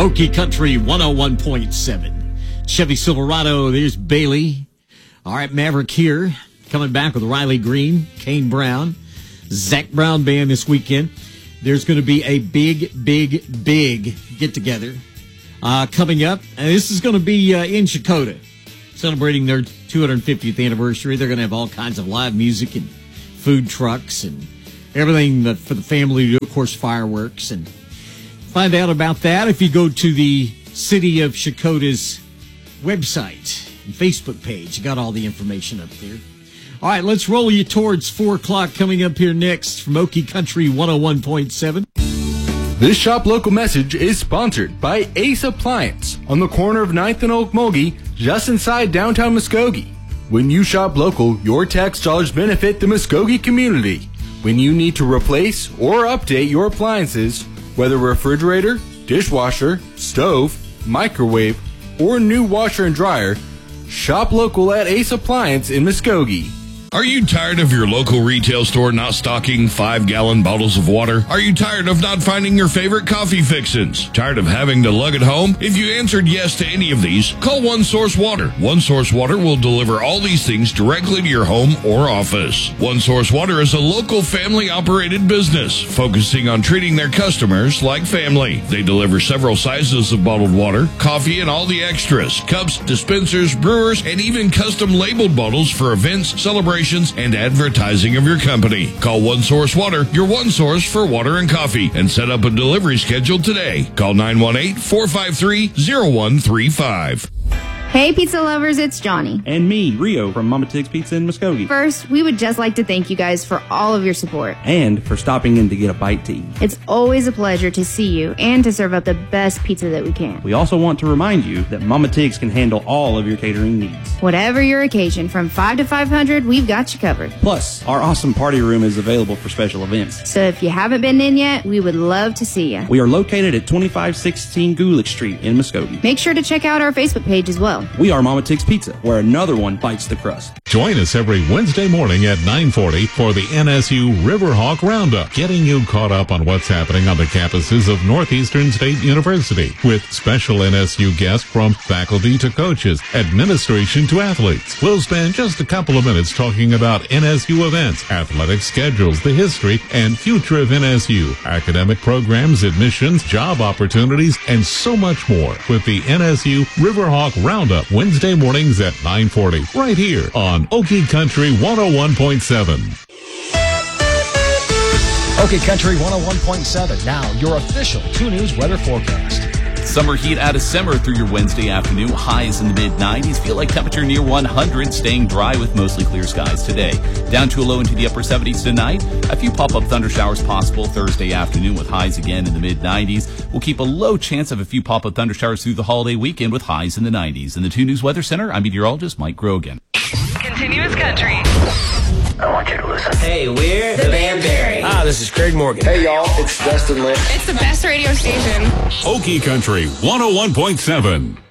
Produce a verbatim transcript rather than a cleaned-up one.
Okie Country one oh one point seven. Chevy Silverado, there's Bailey. All right, Maverick here, coming back with Riley Green, Kane Brown, Zach Brown Band this weekend. There's going to be a big, big, big get-together uh, coming up. And this is going to be uh, in Chakota, celebrating their two hundred fiftieth anniversary. They're going to have all kinds of live music and food trucks and everything that, for the family to do, of course, fireworks. And find out about that if you go to the City of Chakota's website and Facebook page. You got all the information up there. All right, let's roll you towards four o'clock coming up here next from Okie Country one oh one point seven. This Shop Local message is sponsored by Ace Appliance on the corner of ninth and Okmulgee, just inside downtown Muskogee. When you shop local, your tax dollars benefit the Muskogee community. When you need to replace or update your appliances, whether refrigerator, dishwasher, stove, microwave, or new washer and dryer, shop local at Ace Appliance in Muskogee. Are you tired of your local retail store not stocking five-gallon bottles of water? Are you tired of not finding your favorite coffee fixins? Tired of having to lug it home? If you answered yes to any of these, call One Source Water. One Source Water will deliver all these things directly to your home or office. One Source Water is a local family-operated business focusing on treating their customers like family. They deliver several sizes of bottled water, coffee, and all the extras, cups, dispensers, brewers, and even custom labeled bottles for events, celebrations, and advertising of your company. Call One Source Water, your one source for water and coffee, and set up a delivery schedule today. Call nine one eight, four five three, zero one three five. Hey, pizza lovers, it's Johnny. And me, Rio, from Mama Tig's Pizza in Muskogee. First, we would just like to thank you guys for all of your support. And for stopping in to get a bite to eat. It's always a pleasure to see you and to serve up the best pizza that we can. We also want to remind you that Mama Tig's can handle all of your catering needs. Whatever your occasion, from five to five hundred, we've got you covered. Plus, our awesome party room is available for special events. So if you haven't been in yet, we would love to see you. We are located at twenty-five sixteen Gulick Street in Muskogee. Make sure to check out our Facebook page as well. We are Mama Tig's Pizza, where another one bites the crust. Join us every Wednesday morning at nine forty for the N S U Riverhawk Roundup, getting you caught up on what's happening on the campuses of Northeastern State University, with special N S U guests from faculty to coaches, administration to athletes. We'll spend just a couple of minutes talking about N S U events, athletic schedules, the history and future of N S U, academic programs, admissions, job opportunities, and so much more with the N S U Riverhawk Roundup, Wednesday morning at nine forty, right here on Okie Country one oh one point seven. Okie Country one oh one point seven, now your official two News weather forecast. Summer heat out of summer through your Wednesday afternoon. Highs in the mid nineties. Feel like temperature near one hundred. Staying dry with mostly clear skies today. Down to a low into the upper seventies tonight. A few pop-up thunder showers possible Thursday afternoon with highs again in the mid nineties. We'll keep a low chance of a few pop-up thunder showers through the holiday weekend with highs in the nineties. In the two News Weather Center, I'm meteorologist Mike Grogan. Continuous Country. I want you to listen. Hey, we're the Band Berry. Ah, this is Craig Morgan. Hey, y'all, it's Dustin Lynch. It's the best radio station. Okie Country one oh one point seven.